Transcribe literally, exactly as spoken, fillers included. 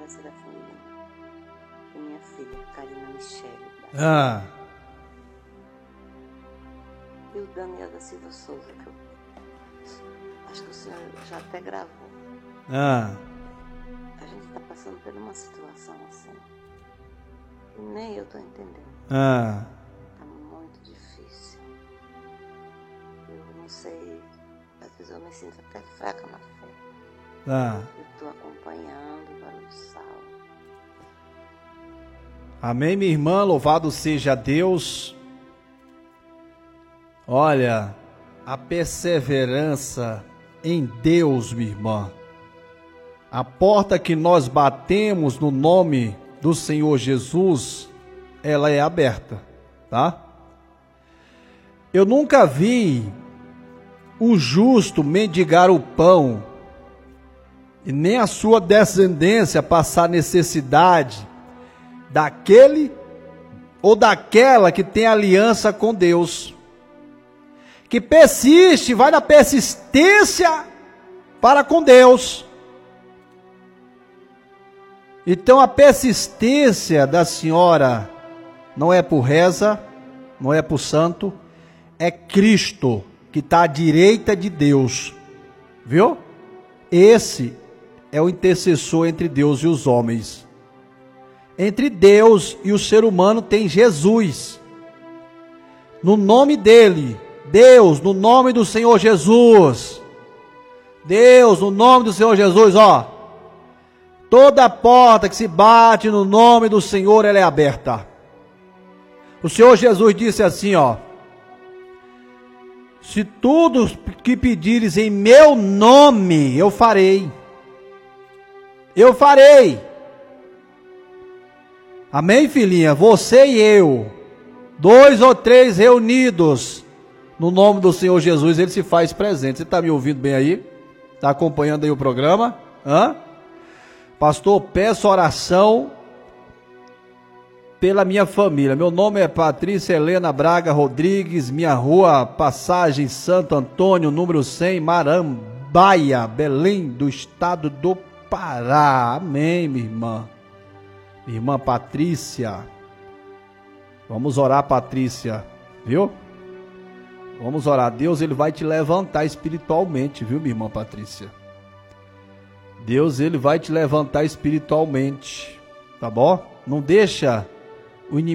Maria Serafina e minha filha, Karina Michele. Ah. E o Daniel da Silva Souza, que eu acho que o senhor já até gravou. Ah. A gente está passando por uma situação assim. E nem eu estou entendendo. Ah. Está muito difícil. Eu não sei, às vezes eu me sinto até fraca na fé. Ah. Eu estou acompanhando o barulho do sal. Amém, minha irmã, louvado seja Deus. Olha, a perseverança em Deus, minha irmã. A porta que nós batemos no nome do Senhor Jesus, ela é aberta, tá? Eu nunca vi o justo mendigar o pão e nem a sua descendência passar necessidade daquele ou daquela que tem aliança com Deus, que persiste, vai na persistência para com Deus. Então a persistência da senhora não é por reza, não é por santo, é Cristo que está à direita de Deus, viu? Esse é o intercessor entre Deus e os homens. Entre Deus e o ser humano tem Jesus. No nome dele, Deus, no nome do Senhor Jesus. Deus, no nome do Senhor Jesus, ó. Toda porta que se bate no nome do Senhor, ela é aberta. O Senhor Jesus disse assim, ó. Se tudo que pedires em meu nome, eu farei. Eu farei. Amém, filhinha? Você e eu, dois ou três reunidos no nome do Senhor Jesus, ele se faz presente. Você está me ouvindo bem aí? Está acompanhando aí o programa? Hã? Pastor, peço oração pela minha família. Meu nome é Patrícia Helena Braga Rodrigues, minha rua Passagem Santo Antônio, número cem, Marambaia, Belém, do estado do Pará. Amém, minha irmã. Minha irmã Patrícia. Vamos orar, Patrícia, viu? Vamos orar. Deus, ele vai te levantar espiritualmente, viu, minha irmã Patrícia? Deus, ele vai te levantar espiritualmente, tá bom? Não deixa o inimigo